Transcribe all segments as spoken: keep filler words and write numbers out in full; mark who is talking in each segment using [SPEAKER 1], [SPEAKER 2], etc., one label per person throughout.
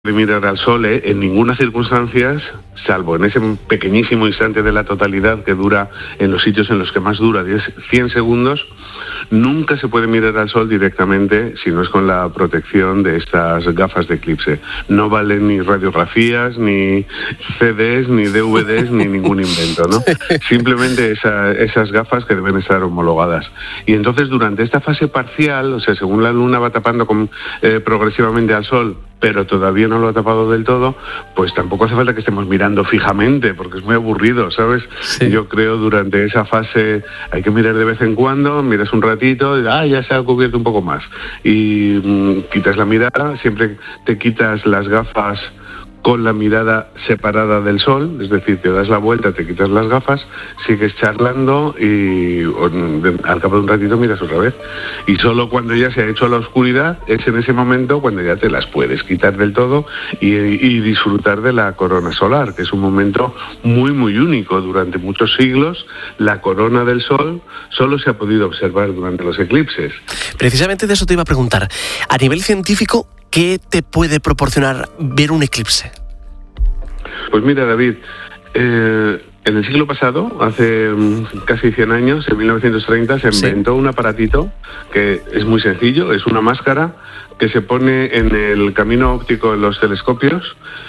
[SPEAKER 1] de mirar al sol, ¿eh? En ninguna circunstancia, salvo en ese pequeñísimo instante de la totalidad que dura en los sitios en los que más dura, cien segundos, nunca se puede mirar al sol directamente si no es con la protección de estas gafas de eclipse. No valen ni radiografías, ni C Ds, ni D V Ds, ni ningún invento, ¿no? Simplemente esa, esas gafas que deben estar homologadas. Y entonces durante esta fase parcial, o sea, según la luna va tapando con, eh, progresivamente al sol, pero todavía no lo ha tapado del todo, pues tampoco hace falta que estemos mirando fijamente, porque es muy aburrido, ¿sabes? Sí. Yo creo durante esa fase hay que mirar de vez en cuando, miras un ratito, y, ah, ya se ha cubierto un poco más. Y mmm, quitas la mirada, siempre te quitas las gafas con la mirada separada del sol, es decir, te das la vuelta, te quitas las gafas, sigues charlando y o, de, al cabo de un ratito miras otra vez. Y solo cuando ya se ha hecho la oscuridad, es en ese momento cuando ya te las puedes quitar del todo y, y disfrutar de la corona solar, que es un momento muy, muy único. Durante muchos siglos, la corona del sol solo se ha podido observar durante los eclipses.
[SPEAKER 2] Precisamente de eso te iba a preguntar. A nivel científico, ¿qué te puede proporcionar ver un eclipse?
[SPEAKER 1] Pues mira, David, eh, en el siglo pasado, hace um, casi cien años, en mil novecientos treinta, se inventó sí. un aparatito que es muy sencillo, es una máscara que se pone en el camino óptico de los telescopios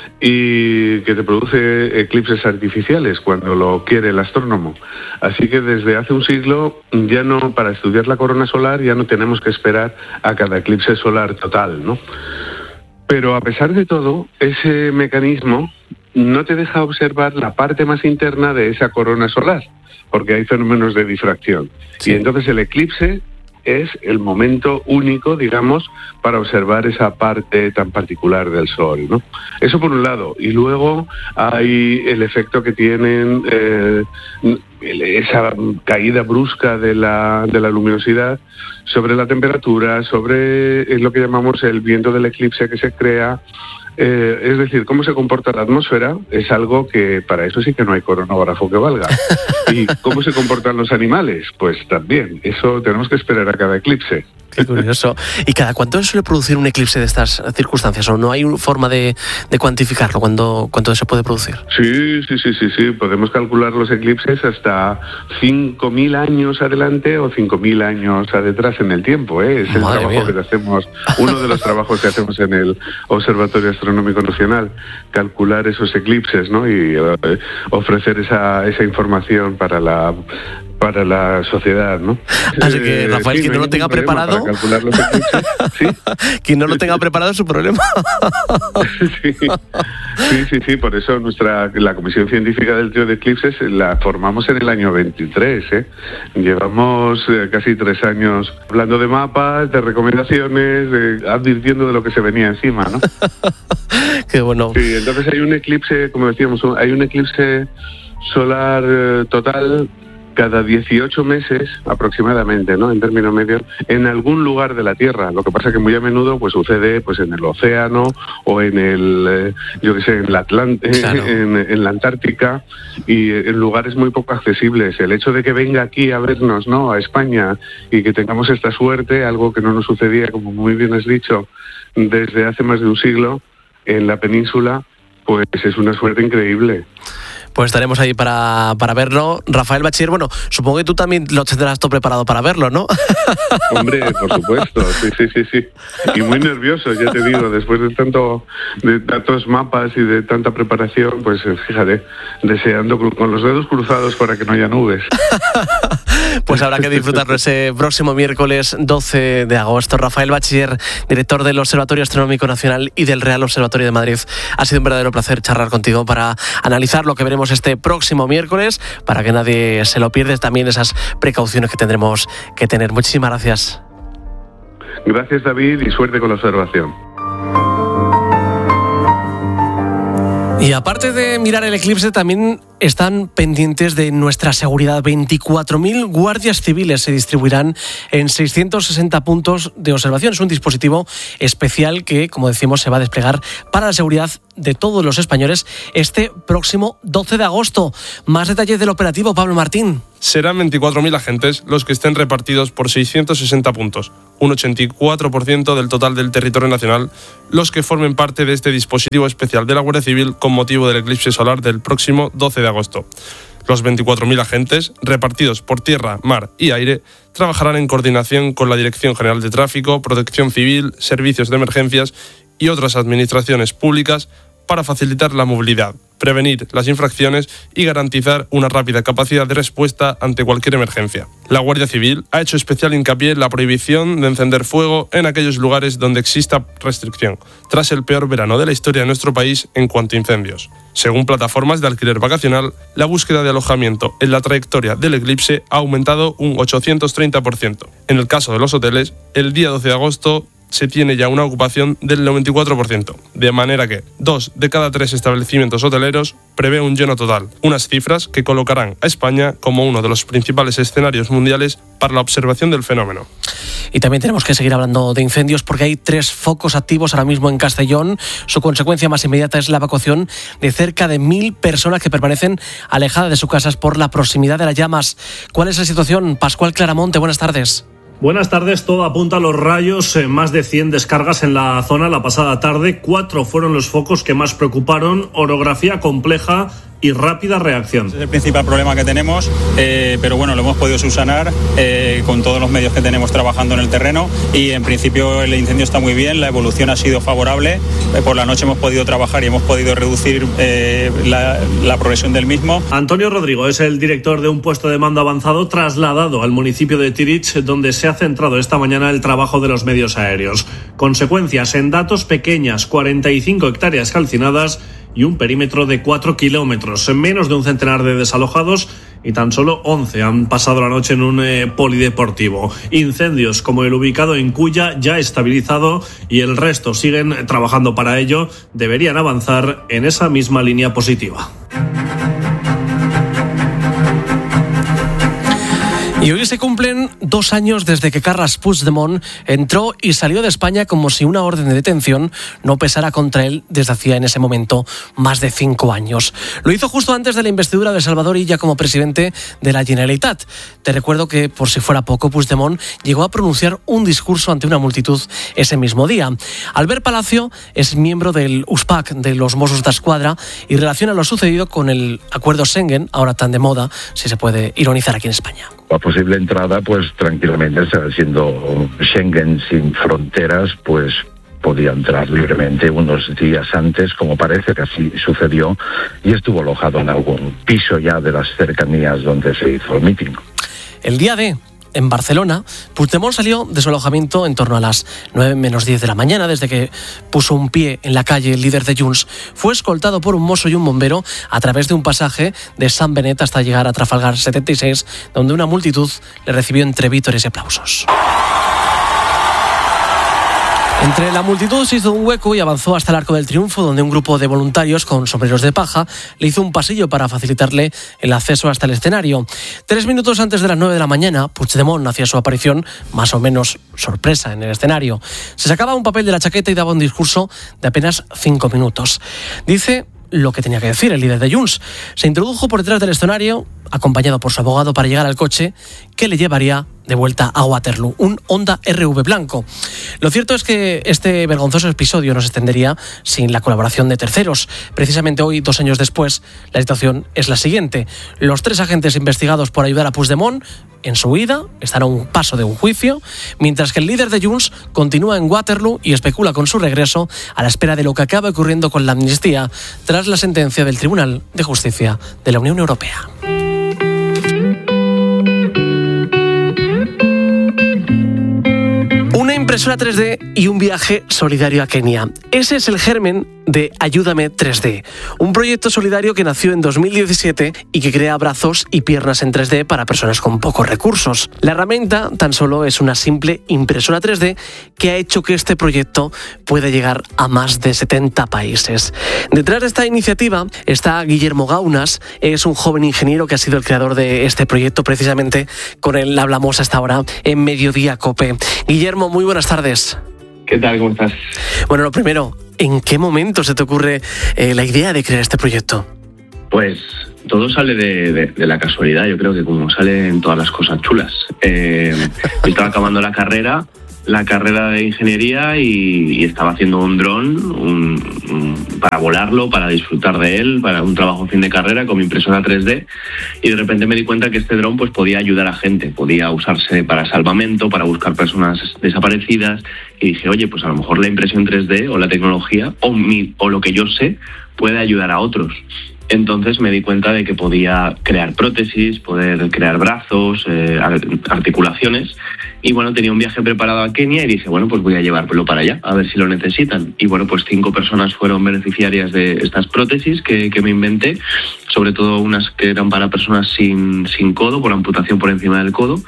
[SPEAKER 1] y que te produce eclipses artificiales cuando lo quiere el astrónomo. Así que desde hace un siglo, ya no, para estudiar la corona solar, ya no tenemos que esperar a cada eclipse solar total, ¿no? Pero a pesar de todo, ese mecanismo no te deja observar la parte más interna de esa corona solar, porque hay fenómenos de difracción. Sí. Y entonces el eclipse es el momento único, digamos, para observar esa parte tan particular del Sol, ¿no? Eso por un lado. Y luego hay el efecto que tienen eh, esa caída brusca de la, de la luminosidad sobre la temperatura, sobre lo que llamamos el viento del eclipse que se crea. Eh, es decir, cómo se comporta la atmósfera es algo que para eso sí que no hay cronógrafo que valga. ¿Y cómo se comportan los animales? Pues también, eso tenemos que esperar a cada eclipse.
[SPEAKER 2] Qué curioso. ¿Y cada cuánto suele producir un eclipse de estas circunstancias? ¿O no hay forma de, de cuantificarlo? ¿Cuándo, ¿Cuánto se puede producir?
[SPEAKER 1] Sí, sí, sí, sí, sí. Podemos calcular los eclipses hasta cinco mil años adelante o cinco mil años detrás en el tiempo, ¿eh? Es el Madre trabajo mía. que hacemos, uno de los trabajos que hacemos en el Observatorio Astronómico Nacional, calcular esos eclipses, ¿no? Y eh, ofrecer esa, esa información para la... para la sociedad, ¿no?
[SPEAKER 2] Así que, Rafael, eh, sí, quien no lo tenga preparado...
[SPEAKER 1] calcular los eclipses, ¿sí?
[SPEAKER 2] Quien no lo tenga preparado es su problema.
[SPEAKER 1] sí, sí, sí, sí, por eso nuestra la Comisión Científica del Trío de Eclipses la formamos en el año veintitrés, ¿eh? Llevamos eh, casi tres años hablando de mapas, de recomendaciones, de, advirtiendo de lo que se venía encima, ¿no?
[SPEAKER 2] Qué bueno.
[SPEAKER 1] Sí, entonces hay un eclipse, como decíamos, hay un eclipse solar eh, total cada dieciocho meses aproximadamente, ¿no? En términos medios, en algún lugar de la Tierra. Lo que pasa es que muy a menudo pues sucede pues en el océano o en el, eh, yo qué sé, en la Atlant- claro. en, en la Antártica y en lugares muy poco accesibles. El hecho de que venga aquí a vernos, ¿no? A España y que tengamos esta suerte, algo que no nos sucedía, como muy bien has dicho, desde hace más de un siglo en la península, pues es una suerte increíble.
[SPEAKER 2] Pues estaremos ahí para, para verlo. Rafael Bachiller, bueno, supongo que tú también lo tendrás todo preparado para verlo, ¿no?
[SPEAKER 1] Hombre, por supuesto, sí, sí, sí, sí. Y muy nervioso, ya te digo, después de tanto, de tantos mapas y de tanta preparación, pues fíjate, deseando con los dedos cruzados para que no haya nubes.
[SPEAKER 2] Pues habrá que disfrutarlo ese próximo miércoles doce de agosto. Rafael Bachiller, director del Observatorio Astronómico Nacional y del Real Observatorio de Madrid. Ha sido un verdadero placer charlar contigo para analizar lo que veremos este próximo miércoles, para que nadie se lo pierda, también esas precauciones que tendremos que tener. Muchísimas gracias.
[SPEAKER 1] Gracias, David, y suerte con la observación.
[SPEAKER 2] Y aparte de mirar el eclipse, también están pendientes de nuestra seguridad. veinticuatro mil guardias civiles se distribuirán en seiscientos sesenta puntos de observación. Es un dispositivo especial que, como decimos, se va a desplegar para la seguridad de todos los españoles este próximo doce de agosto. Más detalles del operativo, Pablo Martín.
[SPEAKER 3] Serán veinticuatro mil agentes los que estén repartidos por seiscientos sesenta puntos, un ochenta y cuatro por ciento del total del territorio nacional, los que formen parte de este dispositivo especial de la Guardia Civil con motivo del eclipse solar del próximo doce de agosto. Los veinticuatro mil agentes, repartidos por tierra, mar y aire, trabajarán en coordinación con la Dirección General de Tráfico, Protección Civil, Servicios de Emergencias y otras administraciones públicas para facilitar la movilidad, prevenir las infracciones y garantizar una rápida capacidad de respuesta ante cualquier emergencia. La Guardia Civil ha hecho especial hincapié en la prohibición de encender fuego en aquellos lugares donde exista restricción, tras el peor verano de la historia de nuestro país en cuanto a incendios. Según plataformas de alquiler vacacional, la búsqueda de alojamiento en la trayectoria del eclipse ha aumentado un ochocientos treinta por ciento. En el caso de los hoteles, el día doce de agosto se tiene ya una ocupación del noventa y cuatro por ciento, de manera que dos de cada tres establecimientos hoteleros prevé un lleno total, unas cifras que colocarán a España como uno de los principales escenarios mundiales para la observación del fenómeno.
[SPEAKER 2] Y también tenemos que seguir hablando de incendios porque hay tres focos activos ahora mismo en Castellón. Su consecuencia más inmediata es la evacuación de cerca de mil personas que permanecen alejadas de sus casas por la proximidad de las llamas. ¿Cuál es la situación? Pascual Claramonte, buenas tardes.
[SPEAKER 4] Buenas tardes, todo apunta a los rayos, eh, más de cien descargas en la zona la pasada tarde, cuatro fueron los focos que más preocuparon, orografía compleja y rápida reacción.
[SPEAKER 5] Es el principal problema que tenemos, eh, pero bueno, lo hemos podido subsanar eh, con todos los medios que tenemos trabajando en el terreno y en principio el incendio está muy bien, la evolución ha sido favorable, eh, por la noche hemos podido trabajar y hemos podido reducir eh, la, la progresión del mismo.
[SPEAKER 4] Antonio Rodrigo es el director de un puesto de mando avanzado trasladado al municipio de Tirich, donde se ha centrado esta mañana el trabajo de los medios aéreos. Consecuencias en datos pequeñas, cuarenta y cinco hectáreas calcinadas y un perímetro de cuatro kilómetros, menos de un centenar de desalojados y tan solo once han pasado la noche en un eh, polideportivo. Incendios como el ubicado en Cuya ya estabilizado y el resto siguen trabajando para ello, deberían avanzar en esa misma línea positiva.
[SPEAKER 2] Y hoy se cumplen dos años desde que Carles Puigdemont entró y salió de España como si una orden de detención no pesara contra él desde hacía en ese momento más de cinco años. Lo hizo justo antes de la investidura de Salvador Illa como presidente de la Generalitat. Te recuerdo que, por si fuera poco, Puigdemont llegó a pronunciar un discurso ante una multitud ese mismo día. Albert Palacio es miembro del U S P A C, de los Mossos d'Esquadra, y relaciona lo sucedido con el acuerdo Schengen, ahora tan de moda, si se puede ironizar aquí en España.
[SPEAKER 6] La posible entrada, pues tranquilamente, siendo Schengen sin fronteras, pues podía entrar libremente unos días antes, como parece que así sucedió, y estuvo alojado en algún piso ya de las cercanías donde se hizo el mitin.
[SPEAKER 2] El día de... En Barcelona, Puigdemont salió de su alojamiento en torno a las nueve menos diez de la mañana. Desde que puso un pie en la calle, el líder de Junts fue escoltado por un mozo y un bombero a través de un pasaje de San Benet hasta llegar a Trafalgar setenta y seis, donde una multitud le recibió entre vítores y aplausos. Entre la multitud se hizo un hueco y avanzó hasta el Arco del Triunfo, donde un grupo de voluntarios con sombreros de paja le hizo un pasillo para facilitarle el acceso hasta el escenario. Tres minutos antes de las nueve de la mañana, Puigdemont hacía su aparición, más o menos sorpresa, en el escenario. Se sacaba un papel de la chaqueta y daba un discurso de apenas cinco minutos. Dice lo que tenía que decir el líder de Junts. Se introdujo por detrás del escenario, acompañado por su abogado, para llegar al coche que le llevaría de vuelta a Waterloo, un Honda R V blanco. Lo cierto es que este vergonzoso episodio no se extendería sin la colaboración de terceros. Precisamente hoy, dos años después, la situación es la siguiente. Los tres agentes investigados por ayudar a Puigdemont en su huida están a un paso de un juicio, mientras que el líder de Junts continúa en Waterloo y especula con su regreso a la espera de lo que acabe ocurriendo con la amnistía tras la sentencia del Tribunal de Justicia de la Unión Europea. Una impresora tres D y un viaje solidario a Kenia. Ese es el germen de Ayúdame tres D, un proyecto solidario que nació en dos mil diecisiete y que crea brazos y piernas en tres D para personas con pocos recursos. La herramienta tan solo es una simple impresora tres D que ha hecho que este proyecto pueda llegar a más de setenta países. Detrás de esta iniciativa está Guillermo Gaunas, es un joven ingeniero que ha sido el creador de este proyecto. Precisamente con él hablamos hasta ahora en Mediodía Cope. Guillermo, muy buenas tardes.
[SPEAKER 7] ¿Qué tal? ¿Cómo estás?
[SPEAKER 2] Bueno, lo primero, ¿en qué momento se te ocurre eh, la idea de crear este proyecto?
[SPEAKER 7] Pues todo sale de, de, de la casualidad, yo creo que como salen todas las cosas chulas. Eh, estaba acabando la carrera, la carrera de ingeniería y, y estaba haciendo un dron un, un, para volarlo, para disfrutar de él, para un trabajo fin de carrera con mi impresora tres D, y de repente me di cuenta que este dron pues podía ayudar a gente, podía usarse para salvamento, para buscar personas desaparecidas, y dije, oye, pues a lo mejor la impresión tres D o la tecnología o, mi, o lo que yo sé puede ayudar a otros. Entonces me di cuenta de que podía crear prótesis, poder crear brazos, eh, articulaciones. Y bueno, tenía un viaje preparado a Kenia y dije, bueno, pues voy a llevármelo para allá, a ver si lo necesitan. Y bueno, pues cinco personas fueron beneficiarias de estas prótesis que, que me inventé, sobre todo unas que eran para personas sin, sin codo, por amputación por encima del codo.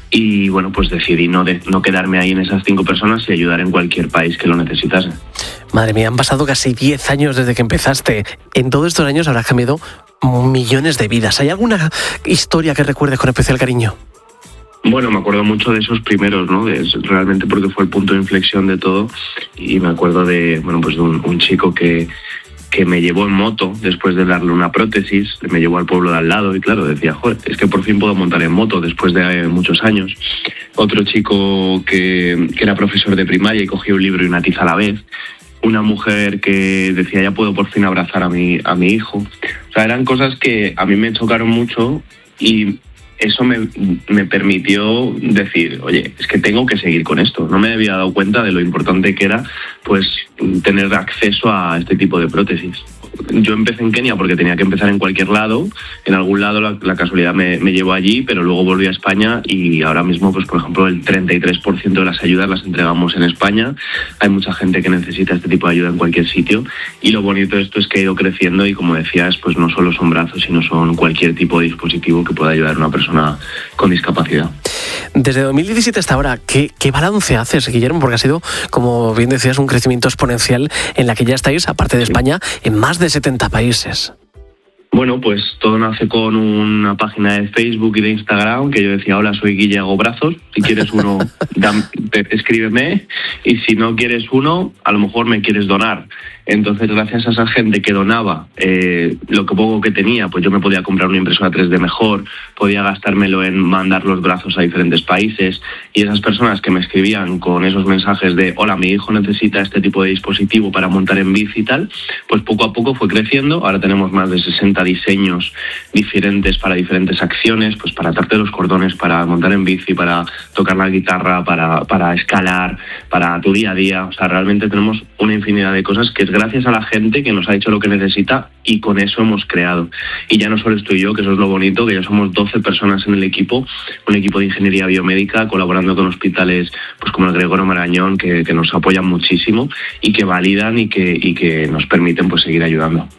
[SPEAKER 7] Y bueno, pues decidí no, de, no quedarme ahí en esas cinco personas y ayudar en cualquier país que lo necesitase.
[SPEAKER 2] Madre mía, han pasado casi diez años desde que empezaste. En todos estos años habrás cambiado millones de vidas. ¿Hay alguna historia que recuerdes con especial cariño?
[SPEAKER 7] Bueno, me acuerdo mucho de esos primeros, ¿no? Es realmente porque fue el punto de inflexión de todo. Y me acuerdo de, bueno, pues de un, un chico que... que me llevó en moto después de darle una prótesis, me llevó al pueblo de al lado y claro, decía, joder, es que por fin puedo montar en moto después de eh, muchos años. Otro chico que, que era profesor de primaria y cogía un libro y una tiza a la vez. Una mujer que decía, ya puedo por fin abrazar a mi, a mi hijo. O sea, eran cosas que a mí me chocaron mucho y eso me, me permitió decir, oye, es que tengo que seguir con esto. No me había dado cuenta de lo importante que era pues tener acceso a este tipo de prótesis. Yo empecé en Kenia porque tenía que empezar en cualquier lado. En algún lado la, la casualidad me, me llevó allí, pero luego volví a España y ahora mismo, pues por ejemplo, el treinta y tres por ciento de las ayudas las entregamos en España. Hay mucha gente que necesita este tipo de ayuda en cualquier sitio y lo bonito de esto es que ha ido creciendo y, como decías, pues no solo son brazos, sino son cualquier tipo de dispositivo que pueda ayudar a una persona con discapacidad.
[SPEAKER 2] Desde dos mil diecisiete hasta ahora, ¿qué, qué balance haces, Guillermo? Porque ha sido, como bien decías, un crecimiento exponencial en la que ya estáis, aparte de España, en más de setenta países.
[SPEAKER 7] Bueno, pues todo nace con una página de Facebook y de Instagram que yo decía, hola, soy Guille, hago brazos, si quieres uno, dan, escríbeme, y si no quieres uno, a lo mejor me quieres donar. Entonces, gracias a esa gente que donaba eh, lo que poco que tenía, pues yo me podía comprar una impresora tres D mejor, podía gastármelo en mandar los brazos a diferentes países, y esas personas que me escribían con esos mensajes de hola, mi hijo necesita este tipo de dispositivo para montar en bici y tal, pues poco a poco fue creciendo. Ahora tenemos más de sesenta diseños diferentes para diferentes acciones, pues para atarte los cordones, para montar en bici, para tocar la guitarra, para, para escalar, para tu día a día. O sea, realmente tenemos una infinidad de cosas que es gracias a la gente que nos ha dicho lo que necesita y con eso hemos creado. Y ya no solo estoy yo, que eso es lo bonito, que ya somos doce personas en el equipo, un equipo de ingeniería biomédica colaborando con hospitales pues como el Gregorio Marañón, que, que nos apoyan muchísimo y que validan y que, y que nos permiten pues seguir ayudando.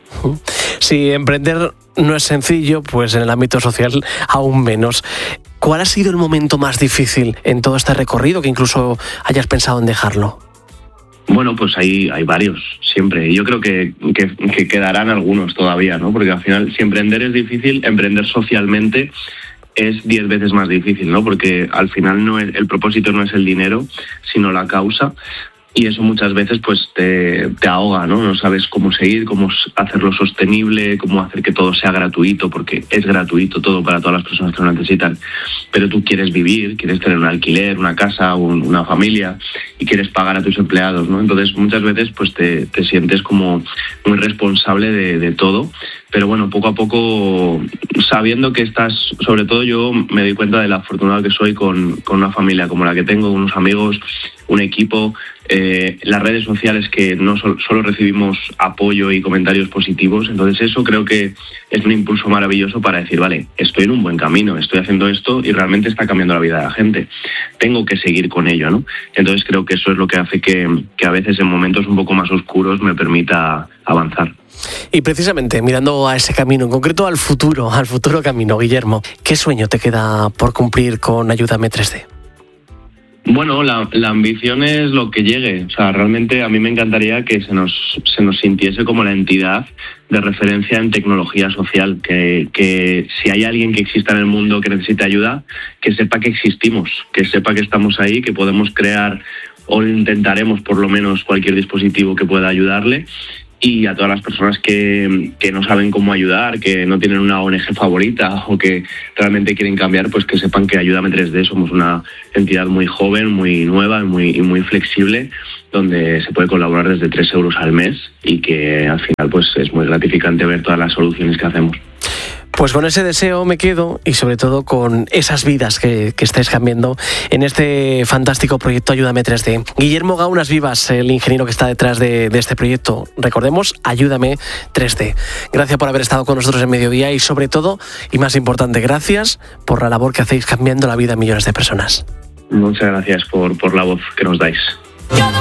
[SPEAKER 2] Si emprender no es sencillo, pues en el ámbito social aún menos. ¿Cuál ha sido el momento más difícil en todo este recorrido que incluso hayas pensado en dejarlo?
[SPEAKER 7] Bueno, pues hay, hay varios, siempre. Yo creo que, que, que quedarán algunos todavía, ¿no? Porque al final, si emprender es difícil, emprender socialmente es diez veces más difícil, ¿no? Porque al final no es, el propósito no es el dinero, sino la causa. Y eso muchas veces pues te, te ahoga, ¿no? No sabes cómo seguir, cómo hacerlo sostenible, cómo hacer que todo sea gratuito, porque es gratuito todo para todas las personas que lo necesitan. Pero tú quieres vivir, quieres tener un alquiler, una casa, un, una familia, y quieres pagar a tus empleados, ¿no? Entonces muchas veces pues te, te sientes como muy responsable de, de todo, pero bueno, poco a poco, sabiendo que estás, sobre todo yo me doy cuenta de lo afortunado que soy con, con una familia como la que tengo, unos amigos, un equipo, eh, las redes sociales que no so- solo recibimos apoyo y comentarios positivos. Entonces eso creo que es un impulso maravilloso para decir, vale, estoy en un buen camino, estoy haciendo esto y realmente está cambiando la vida de la gente. Tengo que seguir con ello, ¿no? Entonces creo que eso es lo que hace que, que a veces en momentos un poco más oscuros me permita avanzar.
[SPEAKER 2] Y precisamente mirando a ese camino, en concreto al futuro, al futuro camino, Guillermo, ¿qué sueño te queda por cumplir con Ayúdame tres D?
[SPEAKER 7] Bueno, la, la ambición es lo que llegue. O sea, realmente a mí me encantaría que se nos, se nos sintiese como la entidad de referencia en tecnología social, que, que si hay alguien que exista en el mundo que necesite ayuda, que sepa que existimos, que sepa que estamos ahí, que podemos crear o intentaremos por lo menos cualquier dispositivo que pueda ayudarle. Y a todas las personas que, que no saben cómo ayudar, que no tienen una O N Ge favorita o que realmente quieren cambiar, pues que sepan que Ayúdame tres D somos una entidad muy joven, muy nueva y muy, y muy flexible, donde se puede colaborar desde tres euros al mes y que al final pues es muy gratificante ver todas las soluciones que hacemos.
[SPEAKER 2] Pues con ese deseo me quedo y sobre todo con esas vidas que, que estáis cambiando en este fantástico proyecto Ayúdame tres D. Guillermo Gaunas Vivas, el ingeniero que está detrás de, de este proyecto. Recordemos, Ayúdame tres D. Gracias por haber estado con nosotros en Mediodía y sobre todo, y más importante, gracias por la labor que hacéis cambiando la vida de millones de personas.
[SPEAKER 7] Muchas gracias por, por la voz que nos dais.